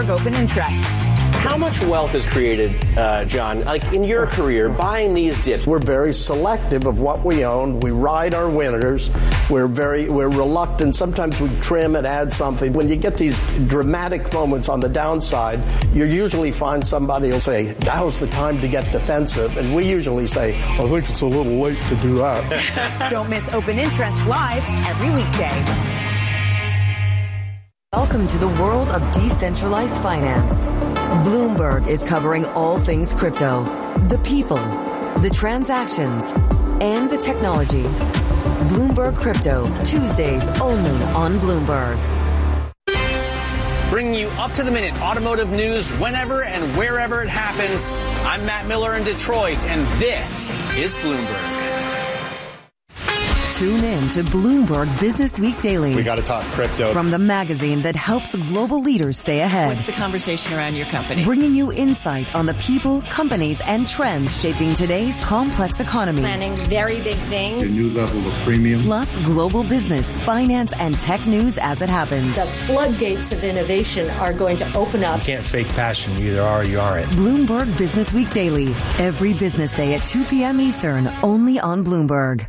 open interest. How much wealth is created, John, like in your career, buying these dips? We're very selective of what we own. We ride our winners. We're reluctant. Sometimes we trim and add something. When you get these dramatic moments on the downside, you usually find somebody will say, now's the time to get defensive. And we usually say, I think it's a little late to do that. Don't miss Open Interest live every weekday. Welcome to the world of decentralized finance. Bloomberg is covering all things crypto, the people, the transactions, and the technology. Bloomberg Crypto, Tuesdays only on Bloomberg. Bringing you up-to-the-minute automotive news whenever and wherever it happens. I'm Matt Miller in Detroit, and this is Bloomberg. Tune in to Bloomberg Business Week Daily. We got to talk crypto. From the magazine that helps global leaders stay ahead. What's the conversation around your company? Bringing you insight on the people, companies, and trends shaping today's complex economy. Planning very big things. A new level of premium. Plus global business, finance, and tech news as it happens. The floodgates of innovation are going to open up. You can't fake passion. You either are or you aren't. Bloomberg Business Week Daily. Every business day at 2 p.m. Eastern, only on Bloomberg.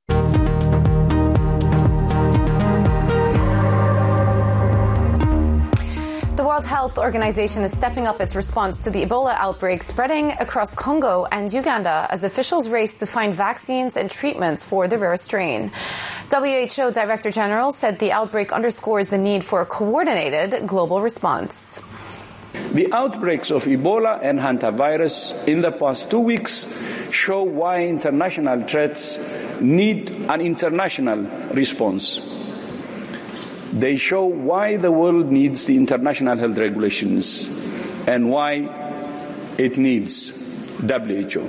The World Health Organization is stepping up its response to the Ebola outbreak spreading across Congo and Uganda as officials race to find vaccines and treatments for the rare strain. WHO Director General said the outbreak underscores the need for a coordinated global response. The outbreaks of Ebola and hantavirus in the past 2 weeks show why international threats need an international response. They show why the world needs the international health regulations and why it needs WHO.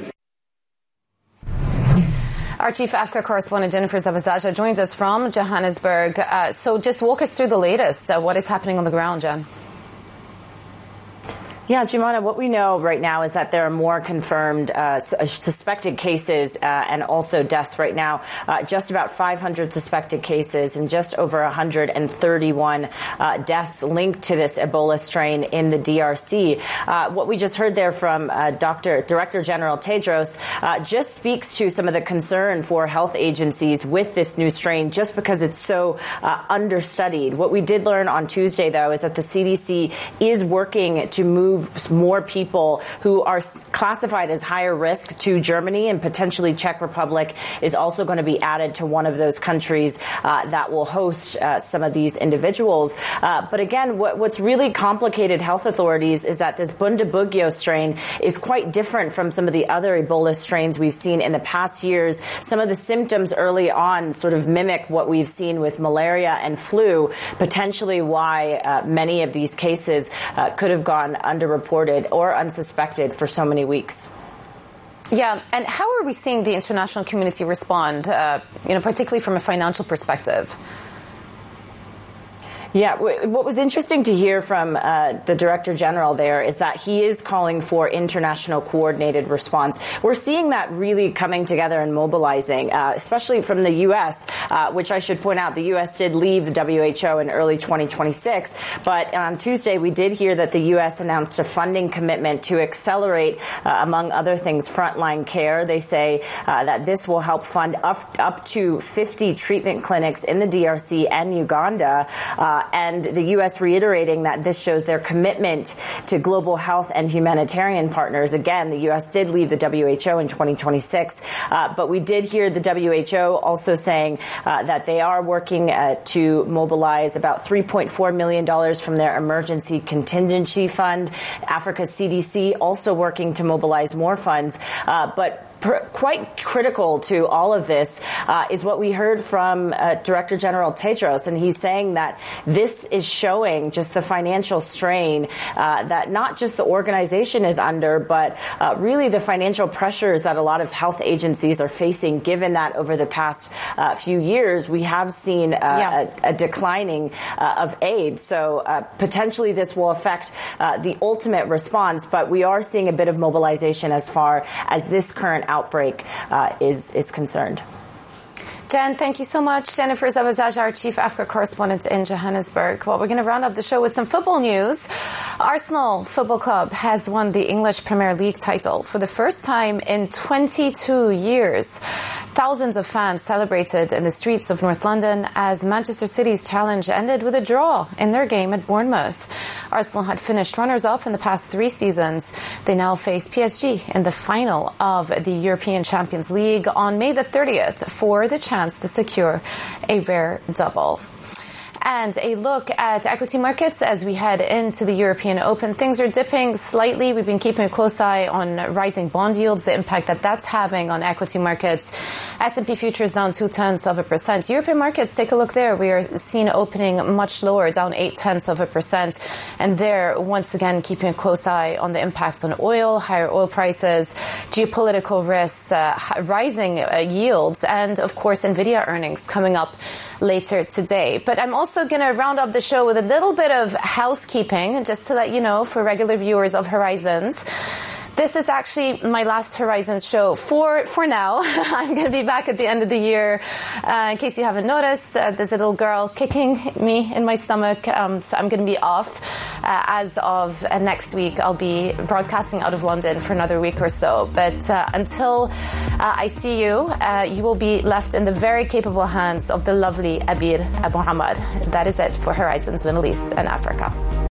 Our chief Africa correspondent Jennifer Zabazaja joins us from Johannesburg. So just walk us through the latest. What is happening on the ground, Jen? Yeah, Jumana, what we know right now is that there are more confirmed suspected cases and also deaths right now. Just about 500 suspected cases and just over 131 deaths linked to this Ebola strain in the DRC. What we just heard there from Director General Tedros just speaks to some of the concern for health agencies with this new strain just because it's so understudied. What we did learn on Tuesday, though, is that the CDC is working to move more people who are classified as higher risk to Germany, and potentially Czech Republic is also going to be added to one of those countries that will host some of these individuals. But again, what's really complicated health authorities is that this Bundibugyo strain is quite different from some of the other Ebola strains we've seen in the past years. Some of the symptoms early on sort of mimic what we've seen with malaria and flu, potentially why many of these cases could have gone underreported or unsuspected for so many weeks. Yeah, and how are we seeing the international community respond, particularly from a financial perspective? Yeah, what was interesting to hear from the Director General there is that he is calling for international coordinated response. We're seeing that really coming together and mobilizing, especially from the U.S., which I should point out, the U.S. did leave the WHO in early 2026. But on Tuesday, we did hear that the U.S. announced a funding commitment to accelerate, among other things, frontline care. They say that this will help fund up to 50 treatment clinics in the DRC and Uganda. And the U.S. reiterating that this shows their commitment to global health and humanitarian partners. Again, the U.S. did leave the WHO in 2026, but we did hear the WHO also saying that they are working to mobilize about $3.4 million from their emergency contingency fund. Africa's CDC also working to mobilize more funds, but quite critical to all of this is what we heard from Director General Tedros, and he's saying that this is showing just the financial strain that not just the organization is under, but really the financial pressures that a lot of health agencies are facing, given that over the past few years we have seen a declining of aid. So potentially this will affect the ultimate response, but we are seeing a bit of mobilization as far as this current outbreak is concerned. Jen, thank you so much. Jennifer Zabazaj, our chief Africa correspondent in Johannesburg. Well, we're going to round up the show with some football news. Arsenal Football Club has won the English Premier League title for the first time in 22 years. Thousands of fans celebrated in the streets of North London as Manchester City's challenge ended with a draw in their game at Bournemouth. Arsenal had finished runners-up in the past 3 seasons. They now face PSG in the final of the European Champions League on May the 30th for the chance to secure a rare double. And a look at equity markets as we head into the European Open. Things are dipping slightly. We've been keeping a close eye on rising bond yields, the impact that that's having on equity markets. S&P futures down 0.2%. European markets, take a look there. We are seen opening much lower, down 0.8%. And there, once again, keeping a close eye on the impact on oil, higher oil prices, geopolitical risks, rising yields, and, of course, NVIDIA earnings coming up later today. But I'm also going to round up the show with a little bit of housekeeping, just to let you know, for regular viewers of Horizons. This is actually my last Horizons show for now. I'm going to be back at the end of the year. In case you haven't noticed, there's a little girl kicking me in my stomach. So I'm going to be off. As of next week, I'll be broadcasting out of London for another week or so. But until I see you, you will be left in the very capable hands of the lovely Abir Abu Hamad. That is it for Horizons Middle East and Africa.